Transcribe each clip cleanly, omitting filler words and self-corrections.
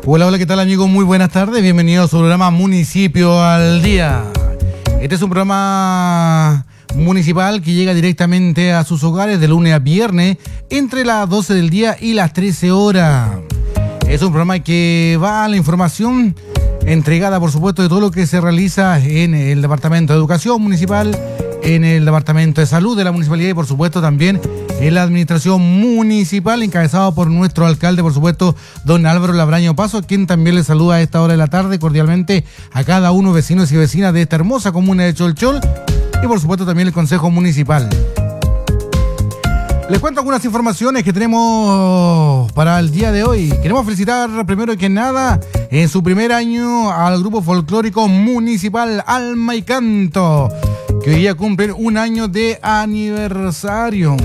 Hola, hola, ¿qué tal amigos? Muy buenas tardes, bienvenidos a su programa Municipio al Día. Este es un programa municipal que llega directamente a sus hogares de lunes a viernes entre las 12 del día y las 13 horas. Es un programa que va a la información entregada, por supuesto, de todo lo que se realiza en el Departamento de Educación Municipal, en el Departamento de Salud de la Municipalidad y, por supuesto, también en la Administración Municipal, encabezado por nuestro alcalde, por supuesto, don Álvaro Labraño Paso, quien también le saluda a esta hora de la tarde cordialmente a cada uno, vecinos y vecinas de esta hermosa comuna de Cholchol, y, por supuesto, también el Consejo Municipal. Les cuento algunas informaciones que tenemos para el día de hoy. Queremos felicitar primero que nada en su primer año al grupo folclórico municipal Alma y Canto, que hoy día cumplen un año de aniversario.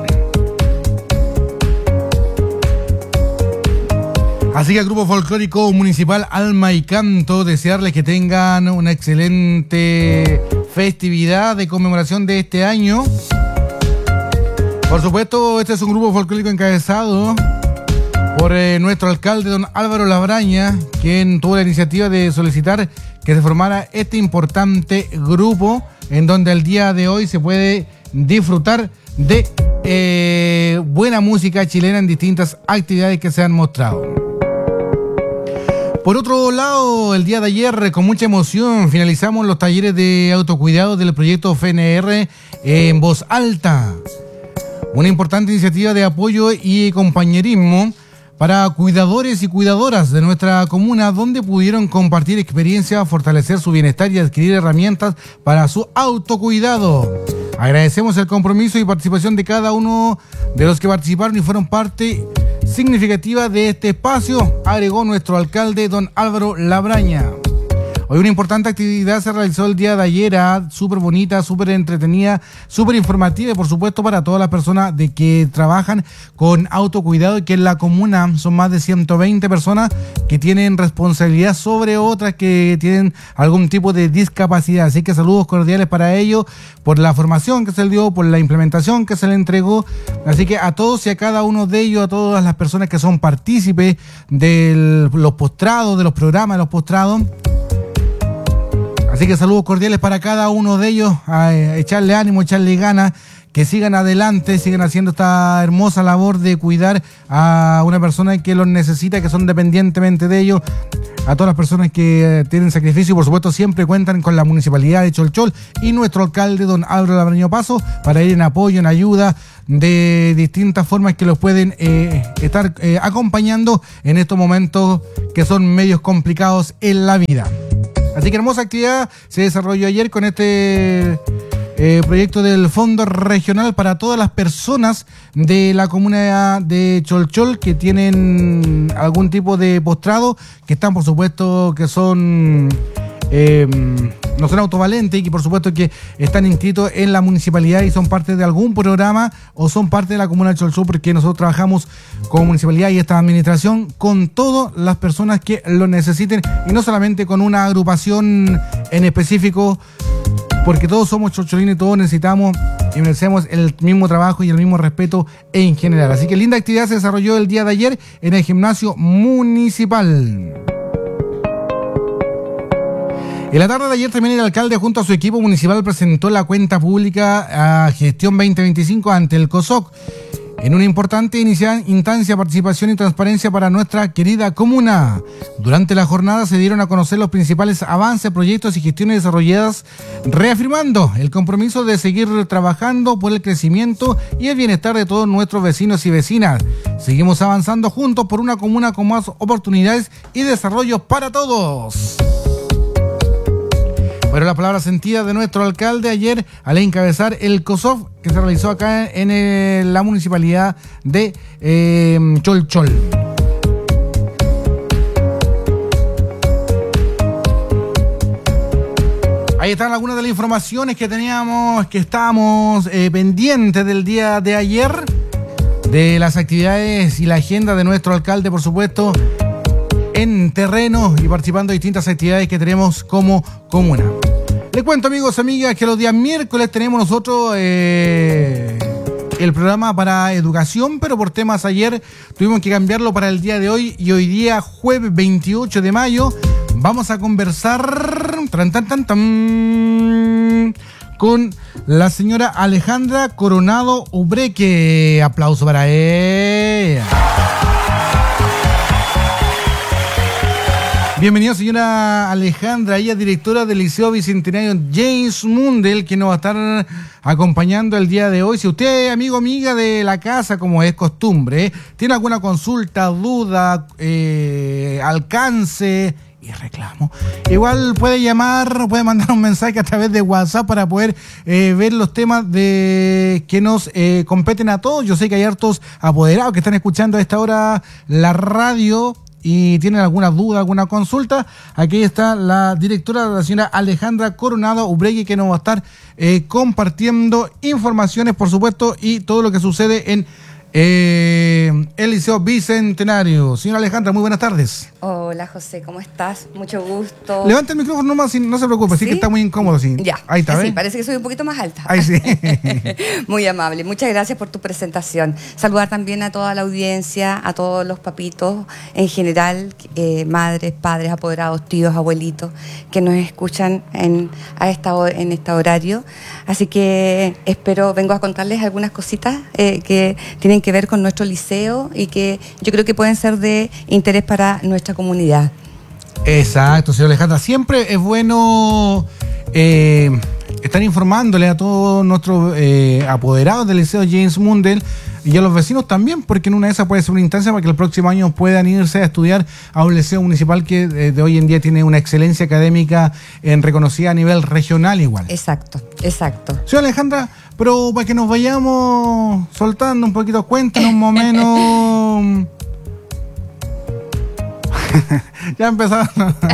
Así que al grupo folclórico municipal Alma y Canto, desearles que tengan una excelente festividad de conmemoración de este año. Por supuesto, este es un grupo folclórico encabezado por nuestro alcalde, don Álvaro Labraña, quien tuvo la iniciativa de solicitar que se formara este importante grupo, en donde el día de hoy se puede disfrutar de buena música chilena en distintas actividades que se han mostrado. Por otro lado, el día de ayer, con mucha emoción, finalizamos los talleres de autocuidado del proyecto FNR en Voz Alta. Una importante iniciativa de apoyo y compañerismo para cuidadores y cuidadoras de nuestra comuna, donde pudieron compartir experiencias, fortalecer su bienestar y adquirir herramientas para su autocuidado. Agradecemos el compromiso y participación de cada uno de los que participaron y fueron parte significativa de este espacio, agregó nuestro alcalde, don Álvaro Labraña. Hoy una importante actividad se realizó el día de ayer, súper bonita, súper entretenida, súper informativa y, por supuesto, para todas las personas de que trabajan con autocuidado, y que en la comuna son más de 120 personas que tienen responsabilidad sobre otras que tienen algún tipo de discapacidad. Así que saludos cordiales para ellos, por la formación que se les dio, por la implementación que se les entregó. Así que a todos y a cada uno de ellos, a todas las personas que son partícipes de los postrados, de los programas de los postrados. Así que saludos cordiales para cada uno de ellos, a echarle ánimo, echarle ganas, que sigan adelante, sigan haciendo esta hermosa labor de cuidar a una persona que los necesita, que son dependientemente de ellos. A todas las personas que tienen sacrificio, y por supuesto siempre cuentan con la Municipalidad de Cholchol y nuestro alcalde, don Álvaro Labraño Paso, para ir en apoyo, en ayuda, de distintas formas que los pueden estar acompañando en estos momentos que son medios complicados en la vida. Así que hermosa actividad se desarrolló ayer con este proyecto del Fondo Regional para todas las personas de la comuna de Cholchol que tienen algún tipo de postrado, que están, por supuesto, que son no son autovalentes y que, por supuesto, que están inscritos en la municipalidad y son parte de algún programa o son parte de la comuna de Cholchol, porque nosotros trabajamos como municipalidad y esta administración con todas las personas que lo necesiten y no solamente con una agrupación en específico, porque todos somos cholcholinos y todos necesitamos y merecemos el mismo trabajo y el mismo respeto en general. Así que linda actividad se desarrolló el día de ayer en el gimnasio municipal. En la tarde de ayer también el alcalde junto a su equipo municipal presentó la cuenta pública a gestión 2025 ante el COSOC, en una importante instancia de participación y transparencia para nuestra querida comuna. Durante la jornada se dieron a conocer los principales avances, proyectos y gestiones desarrolladas, reafirmando el compromiso de seguir trabajando por el crecimiento y el bienestar de todos nuestros vecinos y vecinas. Seguimos avanzando juntos por una comuna con más oportunidades y desarrollo para todos. Pero la palabra sentida de nuestro alcalde ayer al encabezar el COSOF que se realizó acá en la municipalidad de Cholchol. Ahí están algunas de las informaciones que teníamos, que estábamos pendientes del día de ayer, de las actividades y la agenda de nuestro alcalde, por supuesto, en terreno y participando en distintas actividades que tenemos como comuna. Les cuento, amigos, amigas, que los días miércoles tenemos nosotros el programa para educación, pero por temas ayer tuvimos que cambiarlo para el día de hoy y hoy día, jueves 28 de mayo, vamos a conversar con la señora Alejandra Coronado Ubreque. Aplauso para ella. Bienvenida, señora Alejandra. Ella es directora del Liceo Bicentenario James Mundell, que nos va a estar acompañando el día de hoy. Si usted, amigo o amiga de la casa, como es costumbre, tiene alguna consulta, duda, alcance y reclamo, igual puede llamar, puede mandar un mensaje a través de WhatsApp para poder ver los temas que nos competen a todos. Yo sé que hay hartos apoderados que están escuchando a esta hora la radio y tienen alguna duda, alguna consulta. Aquí está la directora, la señora Alejandra Coronado Ubreque, que nos va a estar compartiendo informaciones, por supuesto, y todo lo que sucede en el Liceo Bicentenario. Señora Alejandra, muy buenas tardes. Hola, José, ¿cómo estás? Mucho gusto. Levanta el micrófono nomás, no se preocupe, sí que está muy incómodo. Sí. Ya, ahí está, sí, parece que soy un poquito más alta. Ahí sí. Muy amable, muchas gracias por tu presentación. Saludar también a toda la audiencia, a todos los papitos en general, madres, padres, apoderados, tíos, abuelitos, que nos escuchan en este horario. Así que vengo a contarles algunas cositas que tienen que ver con nuestro liceo y que yo creo que pueden ser de interés para nuestra comunidad. Exacto, señora Alejandra. Siempre es bueno estar informándole a todos nuestros apoderados del Liceo James Mundell y a los vecinos también, porque en una de esas puede ser una instancia para que el próximo año puedan irse a estudiar a un liceo municipal que de hoy en día tiene una excelencia académica reconocida a nivel regional igual. Exacto, exacto. Señora Alejandra, pero para que nos vayamos soltando un poquito, cuéntanos más o menos. Ya empezaron.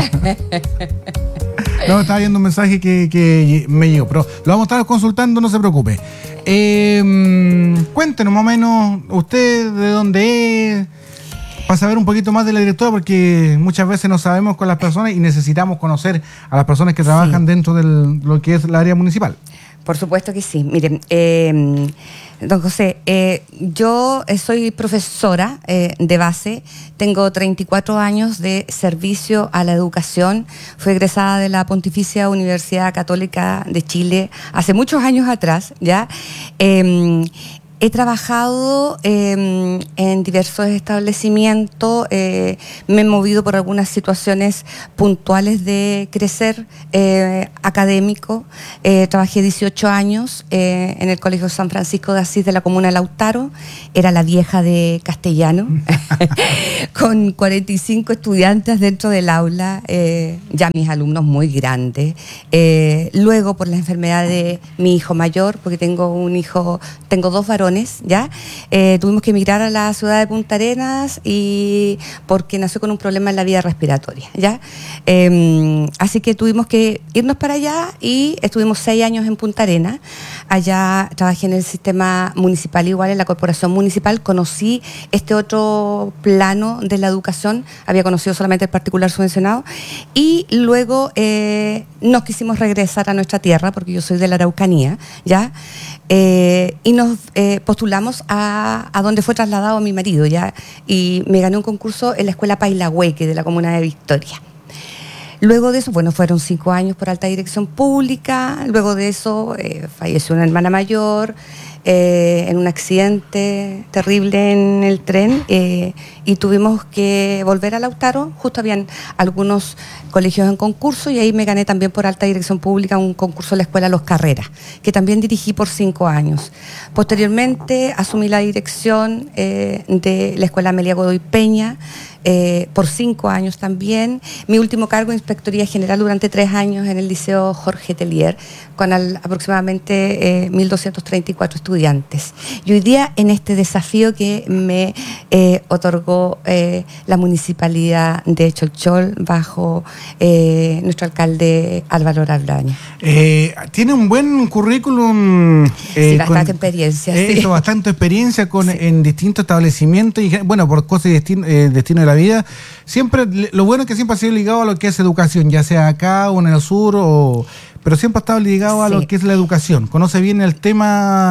No, estaba viendo un mensaje que me llegó, pero lo vamos a estar consultando, no se preocupe. Cuéntenos más o menos usted de dónde es, para saber un poquito más de la directora, porque muchas veces no sabemos con las personas y necesitamos conocer a las personas que trabajan dentro de lo que es el área municipal. Por supuesto que sí. Miren, don José, yo soy profesora de base, tengo 34 años de servicio a la educación, fui egresada de la Pontificia Universidad Católica de Chile hace muchos años atrás, ¿ya? He trabajado en diversos establecimientos, me he movido por algunas situaciones puntuales de crecer académico. Trabajé 18 años en el Colegio San Francisco de Asís de la comuna de Lautaro, era la vieja de castellano, con 45 estudiantes dentro del aula, ya mis alumnos muy grandes. Luego, por la enfermedad de mi hijo mayor, porque tengo dos varones, ¿ya? Tuvimos que emigrar a la ciudad de Punta Arenas y porque nació con un problema en la vía respiratoria, ¿ya? Así que tuvimos que irnos para allá y estuvimos 6 años en Punta Arenas. Allá trabajé en el sistema municipal, igual en la corporación municipal. Conocí este otro plano de la educación, había conocido solamente el particular subvencionado y luego nos quisimos regresar a nuestra tierra porque yo soy de la Araucanía, ¿ya? Y nos postulamos a donde fue trasladado mi marido, ¿ya? Y me gané un concurso en la escuela Pailahueque de la comuna de Victoria. Luego de eso, bueno, fueron 5 años por alta dirección pública. Luego de eso falleció una hermana mayor en un accidente terrible en el tren y tuvimos que volver a Lautaro. Justo habían algunos colegios en concurso y ahí me gané también por alta dirección pública un concurso de la escuela Los Carreras, que también dirigí por 5 años. Posteriormente asumí la dirección de la escuela Amelia Godoy Peña, por 5 años también. Mi último cargo, Inspectoría General, durante 3 años en el Liceo Jorge Tellier, con aproximadamente 1.234 estudiantes. Y hoy día en este desafío que me otorgó la Municipalidad de Cholchol bajo nuestro alcalde Álvaro Larraña. Tiene un buen currículum. Sí, bastante experiencia. Sí. Bastante experiencia en distintos establecimientos y, bueno, por cosas y destino de la vida. Siempre, lo bueno es que siempre ha sido ligado a lo que es educación, ya sea acá o en el sur, pero siempre ha estado ligado a lo que es la educación. Conoce bien el tema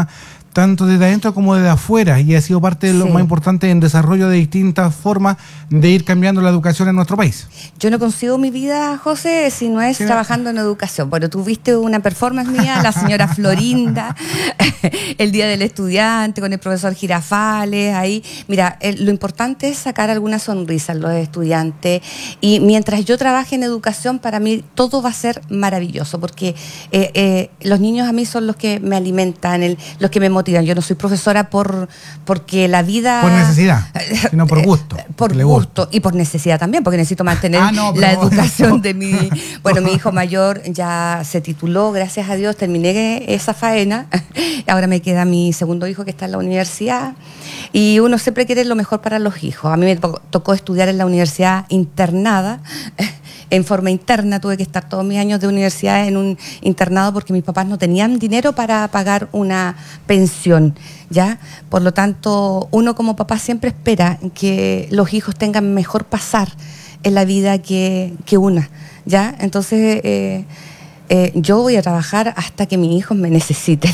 tanto desde adentro como desde afuera, y ha sido parte de lo más importante en desarrollo de distintas formas de ir cambiando la educación en nuestro país. Yo no consigo mi vida, José, si no es trabajando en educación. Bueno, tú viste una performance mía, la señora Florinda, el Día del Estudiante, con el profesor Girafales, ahí. Mira, lo importante es sacar alguna sonrisa a los estudiantes, y mientras yo trabaje en educación, para mí todo va a ser maravilloso, porque los niños a mí son los que me alimentan, los que me motivan. Yo no soy profesora porque la vida... Por necesidad, sino por gusto. Por gusto y por necesidad también, porque necesito mantener la educación de mi... Bueno, mi hijo mayor ya se tituló, gracias a Dios, terminé esa faena. Ahora me queda mi segundo hijo que está en la universidad. Y uno siempre quiere lo mejor para los hijos. A mí me tocó estudiar en la universidad internada. En forma interna, tuve que estar todos mis años de universidad en un internado porque mis papás no tenían dinero para pagar una pensión, ¿ya? Por lo tanto, uno como papá siempre espera que los hijos tengan mejor pasar en la vida que una, ¿ya? Entonces, yo voy a trabajar hasta que mis hijos me necesiten.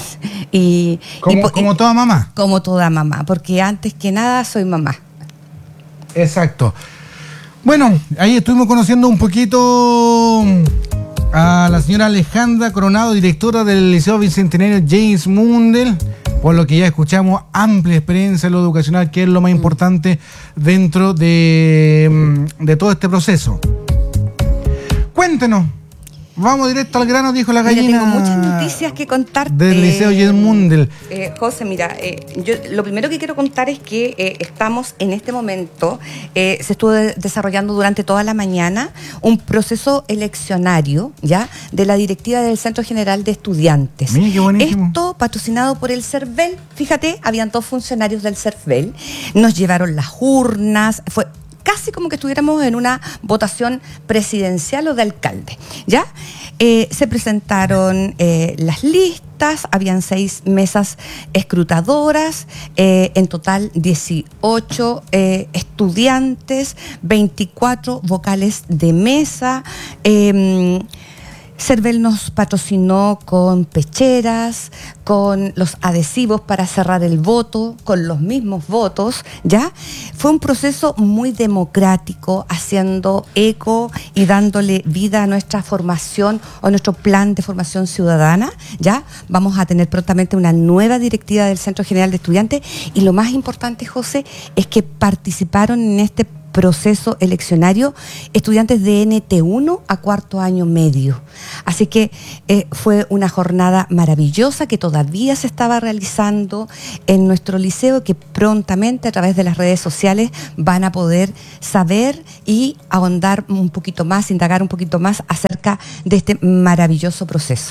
Como toda mamá. Como toda mamá, porque antes que nada soy mamá. Exacto. Bueno, ahí estuvimos conociendo un poquito a la señora Alejandra Coronado, directora del Liceo Bicentenario James Mundell, por lo que ya escuchamos, amplia experiencia en lo educacional, que es lo más importante dentro de todo este proceso. Cuéntenos. Vamos directo al grano, dijo la gallina. Mira, tengo muchas noticias que contarte. Del Liceo James Mundell. José, mira, yo lo primero que quiero contar es que estamos en este momento, se estuvo desarrollando durante toda la mañana un proceso eleccionario, ¿ya? De la directiva del Centro General de Estudiantes. Mira, qué buenísimo. Esto patrocinado por el CERVEL. Fíjate, habían 2 funcionarios del CERVEL. Nos llevaron las urnas, fue casi como que estuviéramos en una votación presidencial o de alcalde, ¿ya? Se presentaron las listas, habían 6 mesas escrutadoras, en total 18 estudiantes, 24 vocales de mesa. CERVEL nos patrocinó con pecheras, con los adhesivos para cerrar el voto, con los mismos votos, ¿ya? Fue un proceso muy democrático, haciendo eco y dándole vida a nuestra formación o nuestro plan de formación ciudadana, ¿ya? Vamos a tener prontamente una nueva directiva del Centro General de Estudiantes, y lo más importante, José, es que participaron en este proceso eleccionario estudiantes de NT1 a 4º año medio. Así que fue una jornada maravillosa que todavía se estaba realizando en nuestro liceo, que prontamente a través de las redes sociales van a poder saber y ahondar un poquito más, indagar un poquito más acerca de este maravilloso proceso.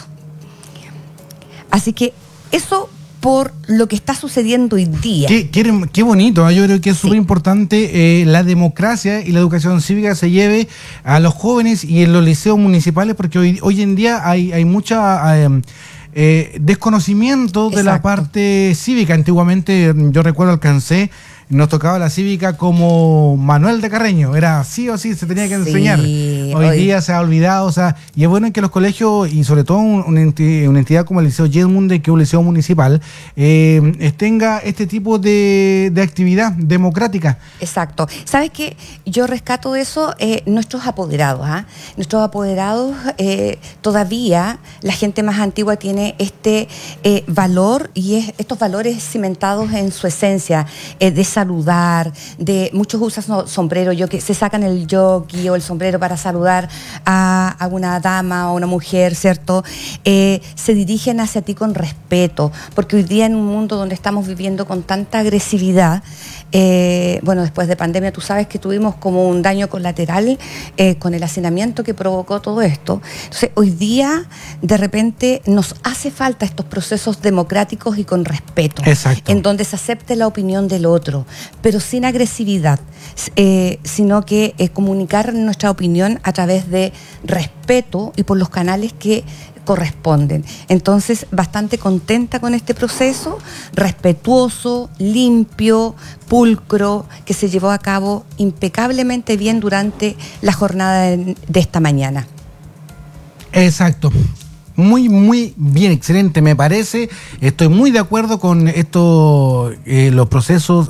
Así que eso por lo que está sucediendo hoy día. Qué bonito, yo creo que es súper importante la democracia y la educación cívica se lleve a los jóvenes y en los liceos municipales, porque hoy en día hay mucha desconocimiento de la parte cívica. Antiguamente, yo recuerdo, nos tocaba la cívica como Manuel de Carreño, era sí o sí, se tenía que enseñar. Hoy día se ha olvidado, o sea, y es bueno que los colegios, y sobre todo una entidad como el Liceo James Mundell, que es un liceo municipal, tenga este tipo de actividad democrática. Exacto. ¿Sabes qué? Yo rescato de eso, nuestros apoderados, Nuestros apoderados, todavía la gente más antigua tiene este valor, y estos valores cimentados en su esencia, de saludar, muchos usan sombrero, que se sacan el jockey o el sombrero para saludar a una dama o una mujer, ¿cierto? Se dirigen hacia ti con respeto, porque hoy día en un mundo donde estamos viviendo con tanta agresividad, bueno, después de pandemia tú sabes que tuvimos como un daño colateral con el hacinamiento que provocó todo esto. Entonces hoy día de repente nos hace falta estos procesos democráticos y con respeto. Exacto. En donde se acepte la opinión del otro, pero sin agresividad, sino que comunicar nuestra opinión a través de respeto y por los canales que corresponden. Entonces, bastante contenta con este proceso, respetuoso, limpio, pulcro, que se llevó a cabo impecablemente bien durante la jornada de esta mañana. Exacto. muy, muy bien, excelente, me parece. Estoy muy de acuerdo con esto, los procesos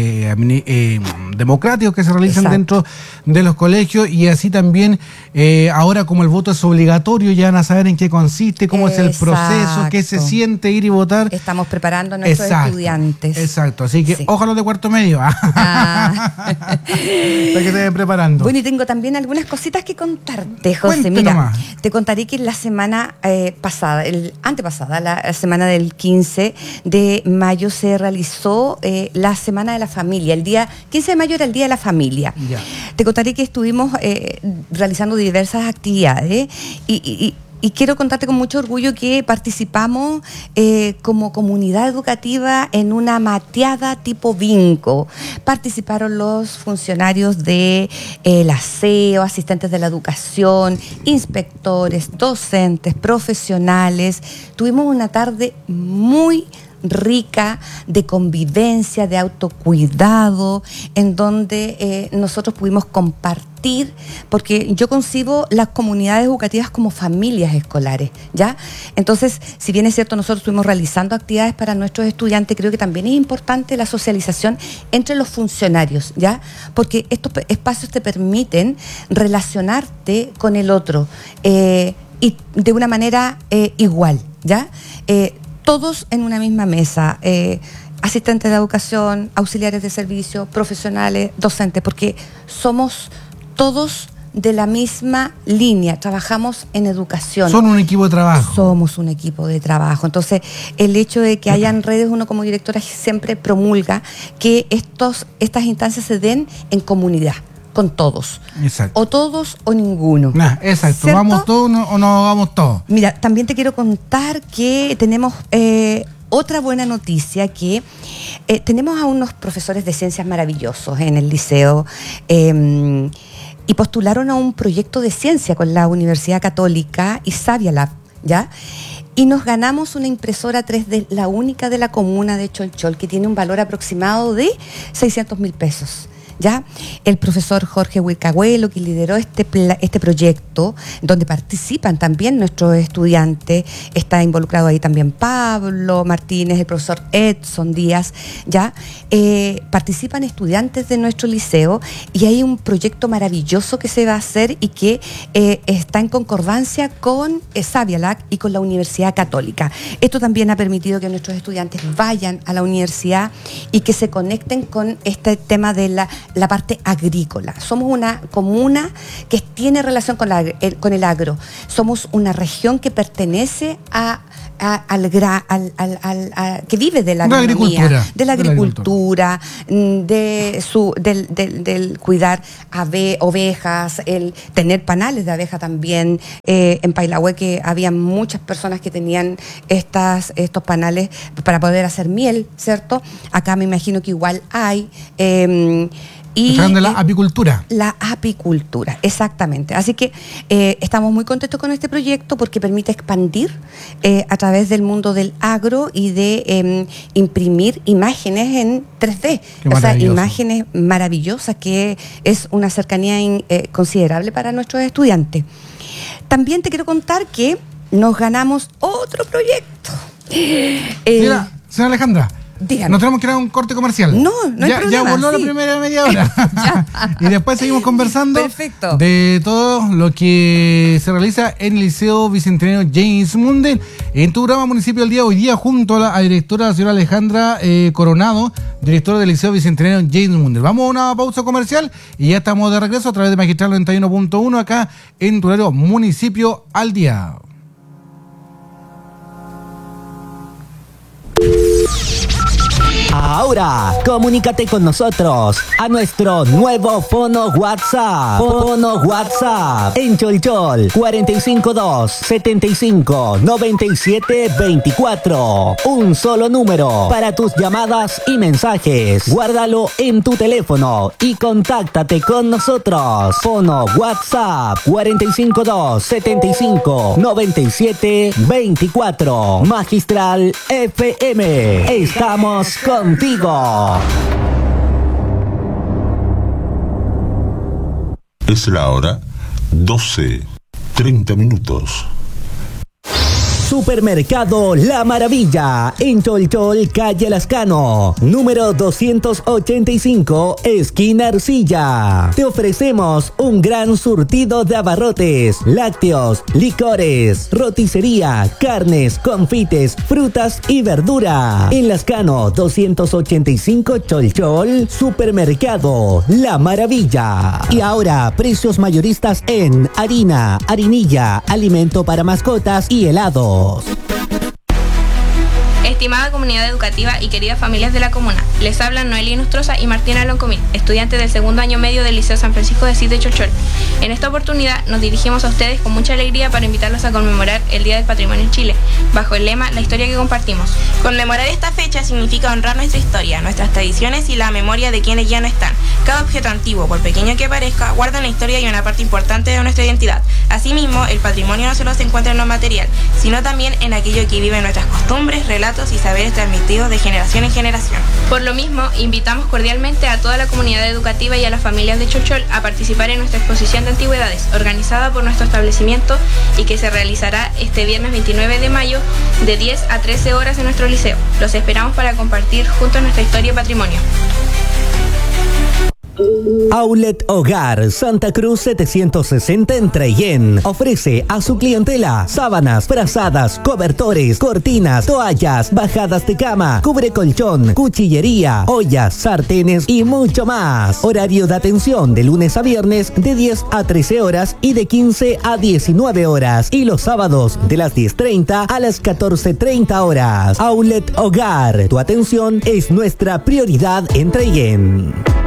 democráticos que se realizan dentro de los colegios, y así también, ahora como el voto es obligatorio, ya van a saber en qué consiste, cómo es el proceso, qué se siente ir y votar. Estamos preparando a nuestros estudiantes. Exacto, así que ojalá de cuarto medio. Para que se vayan preparando. Bueno, y tengo también algunas cositas que contarte, José. Cuéntame Mira, nomás. te contaré que la semana pasada, antepasada, la semana del 15 de mayo se realizó la Semana de la Familia. El día 15 de mayo era el Día de la Familia. Ya. Te contaré que estuvimos realizando diversas actividades y quiero contarte con mucho orgullo que participamos como comunidad educativa en una mateada tipo bingo. Participaron los funcionarios de aseo, asistentes de la educación, inspectores, docentes, profesionales. Tuvimos una tarde muy rica de convivencia, de autocuidado, en donde nosotros pudimos compartir, porque yo concibo las comunidades educativas como familias escolares, ¿ya? Entonces, si bien es cierto, nosotros estuvimos realizando actividades para nuestros estudiantes, creo que también es importante la socialización entre los funcionarios, ¿ya? Porque estos espacios te permiten relacionarte con el otro y de una manera igual, ¿ya? Todos en una misma mesa, asistentes de educación, auxiliares de servicio, profesionales, docentes, porque somos todos de la misma línea, trabajamos en educación. Son un equipo de trabajo. Somos un equipo de trabajo. Entonces, el hecho de que hayan redes, uno como directora siempre promulga que estas instancias se den en comunidad, con todos. Exacto. O todos o ninguno. Exacto. ¿Cierto? ¿Vamos todos o no vamos todos? Mira, también te quiero contar que tenemos otra buena noticia, que tenemos a unos profesores de ciencias maravillosos en el liceo y postularon a un proyecto de ciencia con la Universidad Católica y Savia Lab, ¿ya? Y nos ganamos una impresora 3D, la única de la comuna de Cholchol, que tiene un valor aproximado de 600.000 pesos. ¿Ya? El profesor Jorge Huilcahuelo, que lideró este proyecto, donde participan también nuestros estudiantes, está involucrado ahí también Pablo Martínez, el profesor Edson Díaz, ¿ya? Participan estudiantes de nuestro liceo y hay un proyecto maravilloso que se va a hacer y que está en concordancia con Savialac y con la Universidad Católica. Esto también ha permitido que nuestros estudiantes vayan a la universidad y que se conecten con este tema de la parte agrícola. Somos una comuna que tiene relación con el agro. Somos una región que pertece que vive de la agronomía, de la agricultura, del cuidar ovejas, el tener panales de abeja también. En Pailahue que había muchas personas que tenían estos panales para poder hacer miel, ¿cierto? Acá me imagino que igual hay. Y de la apicultura. La apicultura, exactamente. Así que estamos muy contentos con este proyecto porque permite expandir a través del mundo del agro y de imprimir imágenes en 3D. O sea, imágenes maravillosas, que es una cercanía considerable para nuestros estudiantes. También te quiero contar que nos ganamos otro proyecto. Mira, señora Alejandra, dígame. Nos tenemos que ir a un corte comercial. No hay problema. Ya voló la primera media hora. Y después seguimos conversando. Perfecto. De todo lo que se realiza en el Liceo Bicentenario James Munde. En tu programa Municipio del Día, hoy día junto a la directora, la señora Alejandra Coronado, directora del Liceo Bicentenario James Munde. Vamos a una pausa comercial y ya estamos de regreso a través de Magistral 91.1 acá en tu horario Municipio al Día. Ahora, comunícate con nosotros a nuestro nuevo fono WhatsApp. Fono WhatsApp en Cholchol 452-75-97-24. Un solo número para tus llamadas y mensajes. Guárdalo en tu teléfono y contáctate con nosotros. Fono WhatsApp 452-75-97-24. Magistral FM. Estamos contigo. Es la hora 12:30. Supermercado La Maravilla, en Cholchol, calle Lascano, número 285, esquina Arcilla. Te ofrecemos un gran surtido de abarrotes, lácteos, licores, roticería, carnes, confites, frutas y verdura. En Lascano 285 Cholchol, Supermercado La Maravilla. Y ahora, precios mayoristas en harina, harinilla, alimento para mascotas y helados. Estimada comunidad educativa y queridas familias de la comuna, les hablan Noelia Nostroza y Martina Loncomín, estudiantes del segundo año medio del Liceo San Francisco de Asís de Cholchol. En esta oportunidad nos dirigimos a ustedes con mucha alegría para invitarlos a conmemorar el Día del Patrimonio en Chile, bajo el lema La historia que compartimos. Conmemorar esta fecha significa honrar nuestra historia, nuestras tradiciones y la memoria de quienes ya no están. Cada objeto antiguo, por pequeño que parezca, guarda una historia y una parte importante de nuestra identidad. Asimismo, el patrimonio no solo se encuentra en lo material, sino también en aquello que vive en nuestras costumbres, relatos y saberes transmitidos de generación en generación. Por lo mismo, invitamos cordialmente a toda la comunidad educativa y a las familias de Cholchol a participar en nuestra exposición de antigüedades, organizada por nuestro establecimiento y que se realizará este viernes 29 de mayo de 10 a 13 horas en nuestro liceo. Los esperamos para compartir juntos nuestra historia y patrimonio. Outlet Hogar Santa Cruz 760 en Trellén ofrece a su clientela sábanas, frazadas, cobertores, cortinas, toallas, bajadas de cama, cubre colchón, cuchillería, ollas, sartenes y mucho más. Horario de atención de lunes a viernes de 10 a 13 horas y de 15 a 19 horas y los sábados de las 10:30 a las 14:30 horas. Outlet Hogar, tu atención es nuestra prioridad en Trellén.